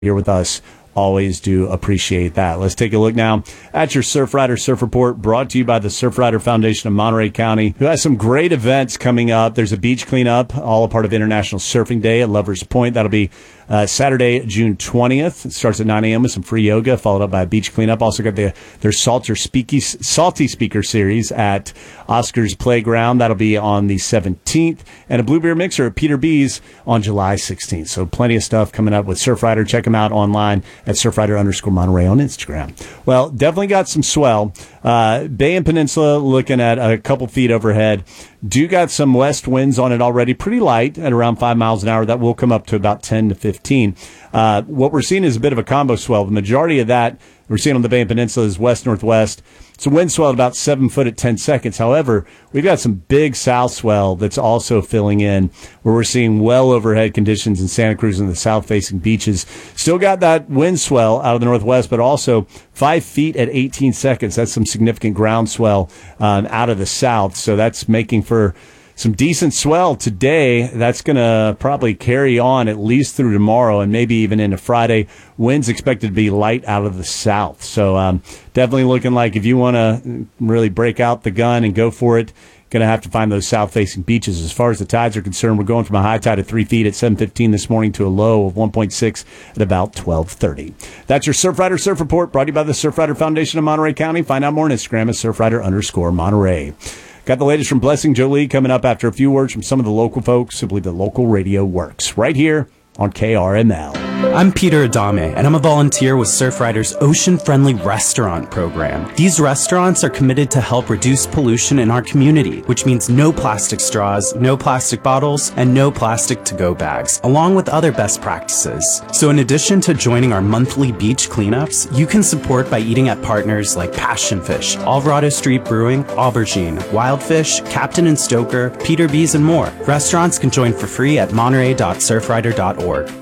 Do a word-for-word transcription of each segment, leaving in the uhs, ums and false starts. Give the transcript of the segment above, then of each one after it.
here with us. Always do appreciate that. Let's take a look now at your Surf Rider Surf Report, brought to you by the Surf Rider Foundation of Monterey County, who has some great events coming up. There's a beach cleanup, all a part of International Surfing Day at Lovers Point. That'll be uh, Saturday, June twentieth. It starts at nine a.m. with some free yoga, followed up by a beach cleanup. Also got the, their Salter Speaky, Salty Speaker Series at Oscar's Playground. That'll be on the seventeenth. And a Blue Beer Mixer at Peter B's on July sixteenth. So plenty of stuff coming up with Surf Rider. Check them out online at surfrider underscore Monterey on Instagram. Well, definitely got some swell. Uh, Bay and Peninsula looking at a couple feet overhead. Do got some west winds on it already, pretty light at around five miles an hour. That will come up to about ten to fifteen. Uh, what we're seeing is a bit of a combo swell. The majority of that we're seeing on the Bay and Peninsula is west-northwest. It's a wind swell at about seven foot at ten seconds. However, we've got some big south swell that's also filling in, where we're seeing well overhead conditions in Santa Cruz and the south-facing beaches. Still got that wind swell out of the northwest, but also five feet at eighteen seconds. That's some significant ground swell um, out of the south. So that's making for some decent swell today. That's going to probably carry on at least through tomorrow and maybe even into Friday. Winds expected to be light out of the south. So um, definitely looking like if you want to really break out the gun and go for it, going to have to find those south-facing beaches. As far as the tides are concerned, we're going from a high tide of three feet at seven fifteen this morning to a low of one point six at about twelve thirty. That's your Surf Rider Surf Report, brought to you by the Surf Rider Foundation of Monterey County. Find out more on Instagram at surfrider underscore Monterey. Got the latest from Blessing Jolie coming up after a few words from some of the local folks who believe the local radio works. Right here on K R M L. I'm Peter Adame, and I'm a volunteer with Surfrider's Ocean-Friendly Restaurant program. These restaurants are committed to help reduce pollution in our community, which means no plastic straws, no plastic bottles, and no plastic to-go bags, along with other best practices. So in addition to joining our monthly beach cleanups, you can support by eating at partners like Passion Fish, Alvarado Street Brewing, Aubergine, Wildfish, Captain and Stoker, Peter B's, and more. Restaurants can join for free at monterey dot surfrider dot org.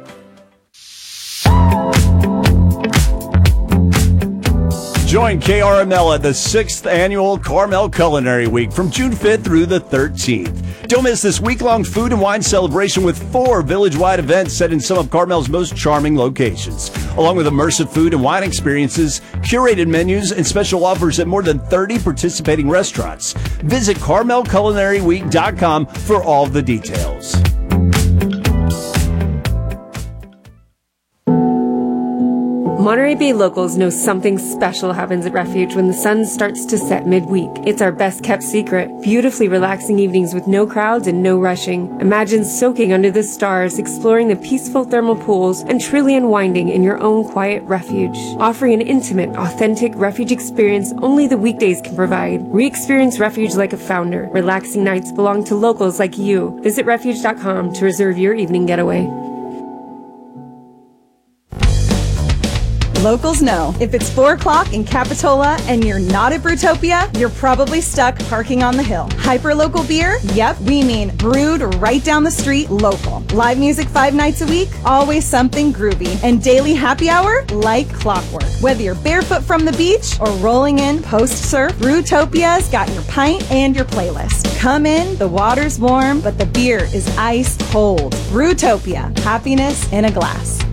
Join K R M L at the sixth Annual Carmel Culinary Week from June fifth through the thirteenth. Don't miss this week-long food and wine celebration with four village-wide events set in some of Carmel's most charming locations, along with immersive food and wine experiences, curated menus, and special offers at more than thirty participating restaurants. Visit carmel culinary week dot com for all the details. Monterey Bay locals know something special happens at Refuge when the sun starts to set midweek. It's our best-kept secret. Beautifully relaxing evenings with no crowds and no rushing. Imagine soaking under the stars, exploring the peaceful thermal pools, and truly unwinding in your own quiet Refuge. Offering an intimate, authentic Refuge experience only the weekdays can provide. Re-experience Refuge like a founder. Relaxing nights belong to locals like you. Visit refuge dot com to reserve your evening getaway. Locals know. If it's four o'clock in Capitola and you're not at Brewtopia, you're probably stuck parking on the hill. Hyper-local beer? Yep, we mean brewed right down the street, local. Live music five nights a week? Always something groovy. And daily happy hour? Like clockwork. Whether you're barefoot from the beach or rolling in post-surf, Brewtopia's got your pint and your playlist. Come in, the water's warm, but the beer is ice cold. Brewtopia. Happiness in a glass.